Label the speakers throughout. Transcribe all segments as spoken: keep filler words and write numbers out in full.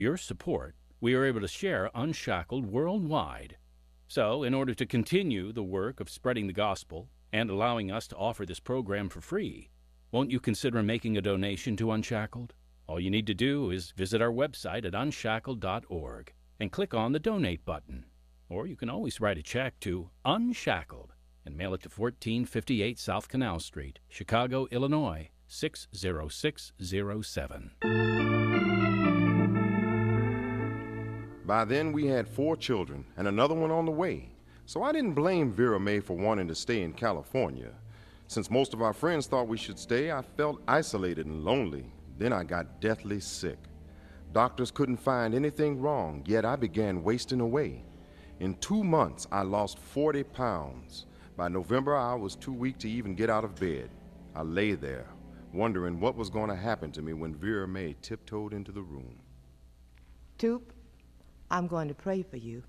Speaker 1: your support, we are able to share Unshackled worldwide. So, in order to continue the work of spreading the gospel and allowing us to offer this program for free, won't you consider making a donation to Unshackled? All you need to do is visit our website at unshackled dot org and click on the Donate button. Or you can always write a check to Unshackled and mail it to fourteen fifty-eight South Canal Street, Chicago, Illinois, six zero six zero seven.
Speaker 2: By then, we had four children and another one on the way, so I didn't blame Vera Mae for wanting to stay in California. Since most of our friends thought we should stay, I felt isolated and lonely. Then I got deathly sick. Doctors couldn't find anything wrong, yet I began wasting away. In two months, I lost forty pounds. By November, I was too weak to even get out of bed. I lay there, wondering what was going to happen to me when Vera Mae tiptoed into the room.
Speaker 3: Toop, I'm going to pray for you.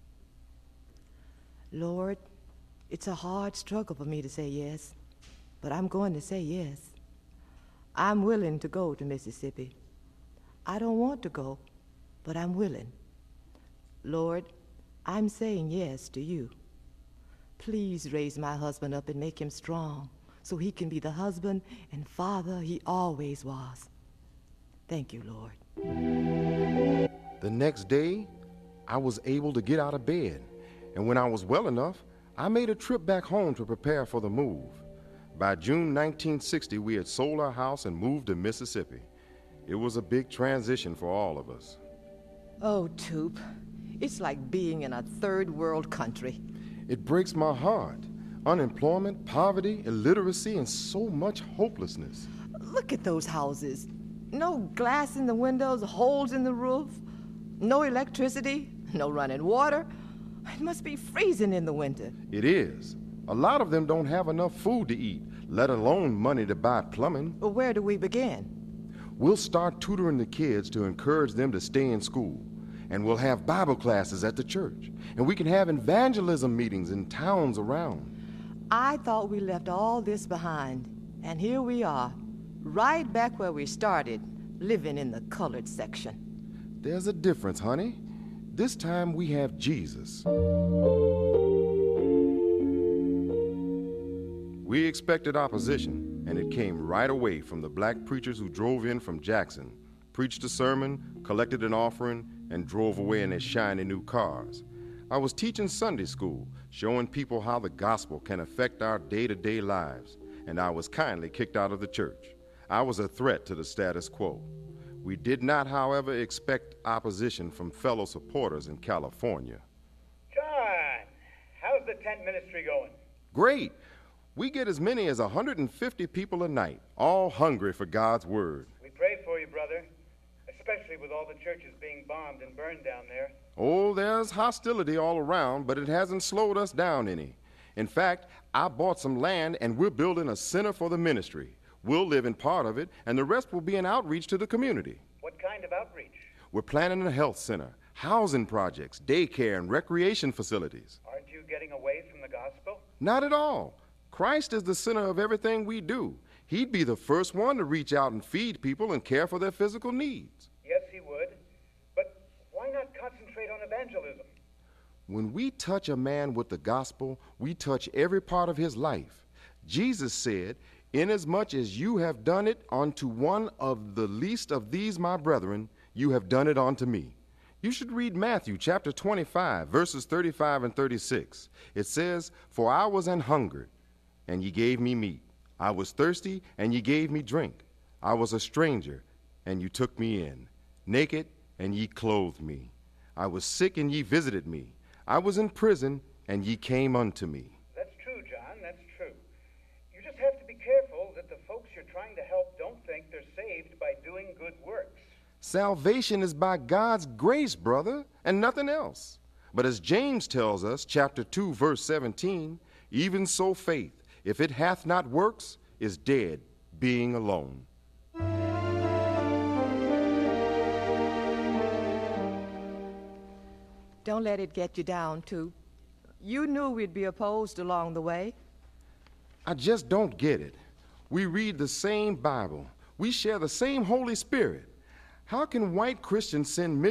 Speaker 3: Lord, it's a hard struggle for me to say yes, but I'm going to say yes. I'm willing to go to Mississippi. I don't want to go, but I'm willing. Lord, I'm saying yes to you. Please raise my husband up and make him strong so he can be the husband and father he always was. Thank you, Lord.
Speaker 2: The next day, I was able to get out of bed, and when I was well enough, I made a trip back home to prepare for the move. By June nineteen sixty, we had sold our house and moved to Mississippi. It was a big transition for all of us.
Speaker 3: Oh, Toop, it's like being in a third world country.
Speaker 2: It breaks my heart. Unemployment, poverty, illiteracy, and so much hopelessness.
Speaker 3: Look at those houses. No glass in the windows, holes in the roof, no electricity, no running water. It must be freezing in the winter.
Speaker 2: It is. A lot of them don't have enough food to eat, let alone money to buy plumbing.
Speaker 3: Well, where do we begin?
Speaker 2: We'll start tutoring the kids to encourage them to stay in school. And we'll have Bible classes at the church. And we can have evangelism meetings in towns around.
Speaker 3: I thought we left all this behind. And here we are, right back where we started, living in the colored section.
Speaker 2: There's a difference, honey. This time we have Jesus. We expected opposition, and it came right away from the black preachers who drove in from Jackson, preached a sermon, collected an offering, and drove away in their shiny new cars. I was teaching Sunday school, showing people how the gospel can affect our day-to-day lives, and I was kindly kicked out of the church. I was a threat to the status quo. We did not, however, expect opposition from fellow supporters in California.
Speaker 4: John, how's the tent ministry going?
Speaker 2: Great. We get as many as one hundred fifty people a night, all hungry for God's word.
Speaker 4: We pray for you, brother, especially with all the churches being bombed and burned down there.
Speaker 2: Oh, there's hostility all around, but it hasn't slowed us down any. In fact, I bought some land and we're building a center for the ministry. We'll live in part of it, and the rest will be an outreach to the community.
Speaker 4: What kind of outreach?
Speaker 2: We're planning a health center, housing projects, daycare, and recreation facilities.
Speaker 4: Aren't you getting away from the gospel?
Speaker 2: Not at all. Christ is the center of everything we do. He'd be the first one to reach out and feed people and care for their physical needs.
Speaker 4: Yes, he would. But why not concentrate on evangelism?
Speaker 2: When we touch a man with the gospel, we touch every part of his life. Jesus said, "Inasmuch as you have done it unto one of the least of these my brethren, you have done it unto me." You should read Matthew chapter twenty-five, verses thirty-five and thirty-six. It says, "For I was an hungered, and ye gave me meat. I was thirsty, and ye gave me drink. I was a stranger, and you took me in. Naked, and ye clothed me. I was sick, and ye visited me. I was in prison, and ye came unto me."
Speaker 4: That's true, John, that's true. You just have to be careful that the folks you're trying to help don't think they're saved by doing good works.
Speaker 2: Salvation is by God's grace, brother, and nothing else. But as James tells us, chapter two, verse seventeen, "Even so faith, if it hath not works, is dead, being alone."
Speaker 3: Don't let it get you down, too. You knew we'd be opposed along the way.
Speaker 2: I just don't get it. We read the same Bible. We share the same Holy Spirit. How can white Christians send